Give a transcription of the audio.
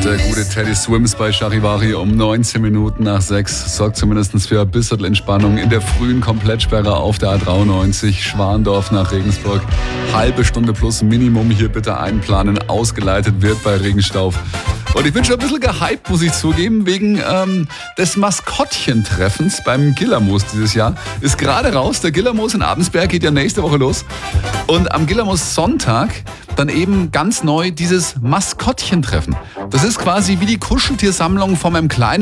Der gute Teddy Swims bei Charivari um 19 Minuten nach 6 sorgt zumindest für ein bisschen Entspannung in der frühen Komplettsperre auf der A93 Schwandorf nach Regensburg. Halbe Stunde plus Minimum hier bitte einplanen. Ausgeleitet wird bei Regenstauf. Und ich bin schon ein bisschen gehypt, muss ich zugeben, wegen des Maskottchentreffens beim Gillermoos dieses Jahr. Ist gerade raus. Der Gillermoos in Abensberg geht ja nächste Woche los. Und am Gillermoos Sonntag dann eben ganz neu dieses Maskottchentreffen. Das ist quasi wie die Kuscheltiersammlung von meinem Kleinen.